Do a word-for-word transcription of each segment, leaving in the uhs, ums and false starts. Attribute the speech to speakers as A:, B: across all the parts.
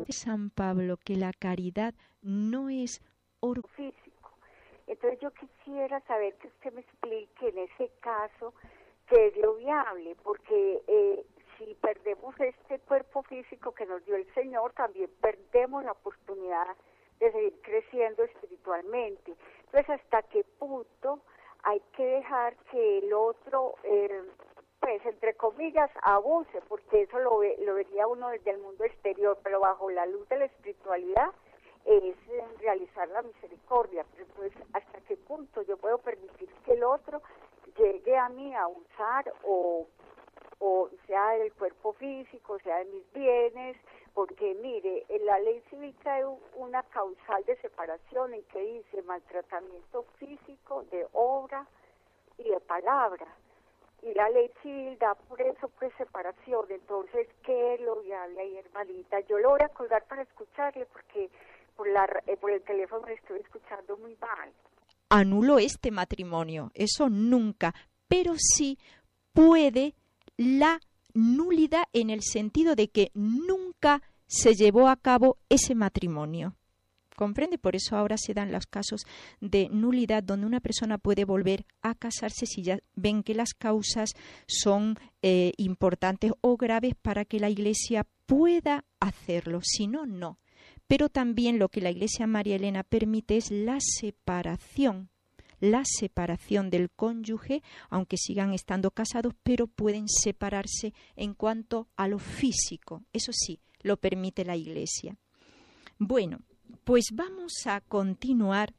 A: San Pablo que la caridad no es orgullo
B: físico. Entonces yo quisiera saber que usted me explique en ese caso qué es lo viable, porque eh, si perdemos este cuerpo físico que nos dio el Señor, también perdemos la oportunidad de seguir creciendo espiritualmente. Entonces, ¿hasta qué punto hay que dejar que el otro, eh, pues, entre comillas, abuse? Porque eso lo, ve, lo vería uno desde el mundo exterior, pero bajo la luz de la espiritualidad es eh, realizar la misericordia. Pero entonces, ¿hasta qué punto yo puedo permitir que el otro llegue a mí a usar o, o sea del cuerpo físico, sea de mis bienes? Porque mire, en la ley civil trae una causal de separación en que dice maltratamiento físico, de obra y de palabra. Y la ley civil da por eso pues separación. Entonces, ¿qué es lo viable ahí, hermanita? Yo lo voy a colgar para escucharle porque por, la, eh, por el teléfono me estoy escuchando muy mal.
A: Anuló este matrimonio, eso nunca, pero sí puede la nulidad en el sentido de que nunca se llevó a cabo ese matrimonio. ¿Comprende? Por eso ahora se dan los casos de nulidad donde una persona puede volver a casarse si ya ven que las causas son eh, importantes o graves para que la Iglesia pueda hacerlo, si no, no. Pero también lo que la Iglesia María Elena permite es la separación. La separación del cónyuge, aunque sigan estando casados, pero pueden separarse en cuanto a lo físico. Eso sí, lo permite la Iglesia. Bueno, pues vamos a continuar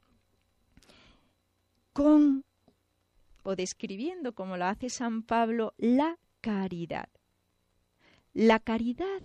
A: con, o describiendo, como lo hace San Pablo, la caridad. La caridad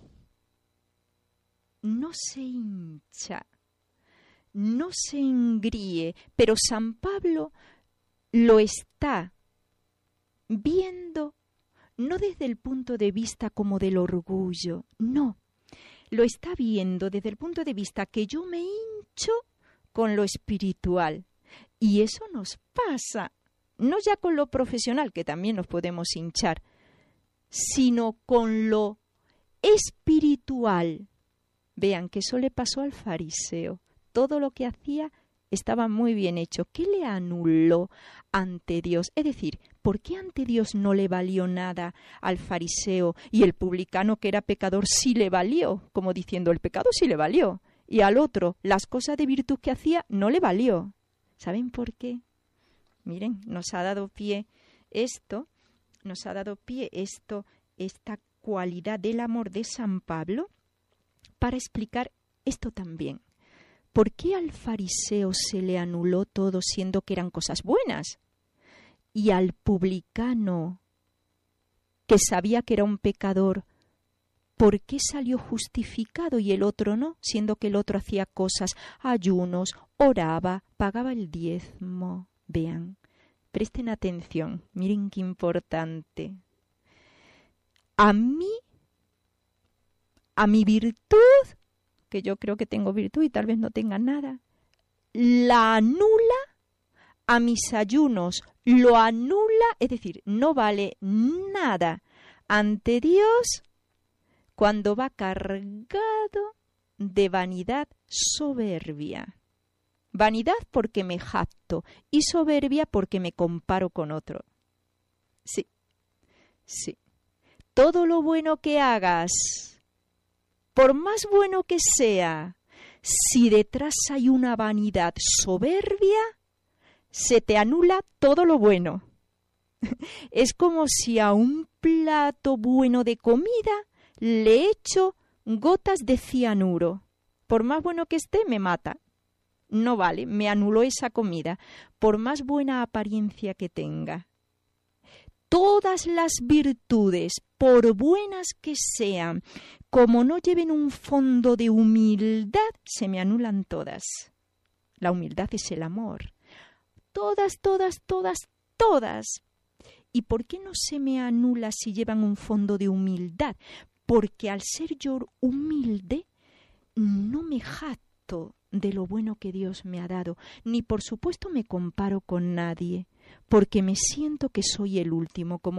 A: no se hincha, no se engríe, pero San Pablo lo está viendo no desde el punto de vista como del orgullo, no, lo está viendo desde el punto de vista que yo me hincho con lo espiritual. Y eso nos pasa, no ya con lo profesional, que también nos podemos hinchar, sino con lo espiritual. Vean que eso le pasó al fariseo. Todo lo que hacía estaba muy bien hecho. ¿Qué le anuló ante Dios? Es decir, ¿por qué ante Dios no le valió nada al fariseo y el publicano que era pecador sí le valió? Como diciendo, el pecado sí le valió. Y al otro, las cosas de virtud que hacía no le valió. ¿Saben por qué? Miren, nos ha dado pie esto, nos ha dado pie esto, esta cualidad del amor de San Pablo para explicar esto también. ¿Por qué al fariseo se le anuló todo siendo que eran cosas buenas? Y al publicano, que sabía que era un pecador, ¿por qué salió justificado y el otro no? Siendo que el otro hacía cosas, ayunos, oraba, pagaba el diezmo. Vean, presten atención, miren qué importante. A mí, a mi virtud, que yo creo que tengo virtud y tal vez no tenga nada, la anula, a mis ayunos lo anula, es decir, no vale nada ante Dios cuando va cargado de vanidad soberbia. Vanidad porque me jacto y soberbia porque me comparo con otro. Sí, sí. Todo lo bueno que hagas, por más bueno que sea, si detrás hay una vanidad soberbia, se te anula todo lo bueno. Es como si a un plato bueno de comida le echo gotas de cianuro. Por más bueno que esté, me mata. No vale, me anuló esa comida, por más buena apariencia que tenga. Todas las virtudes, por buenas que sean, como no lleven un fondo de humildad, se me anulan todas. La humildad es el amor. Todas, todas, todas, todas. ¿Y por qué no se me anula si llevan un fondo de humildad? Porque al ser yo humilde, no me jacto de lo bueno que Dios me ha dado, ni por supuesto me comparo con nadie, porque me siento que soy el último, como